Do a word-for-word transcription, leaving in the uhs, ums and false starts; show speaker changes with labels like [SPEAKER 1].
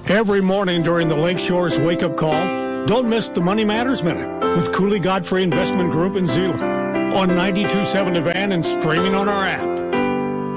[SPEAKER 1] Every morning during the Lakeshore's wake-up call, don't miss the Money Matters Minute with Cooley Godfrey Investment Group in Zeeland on ninety-two point seven The Van and streaming on our app.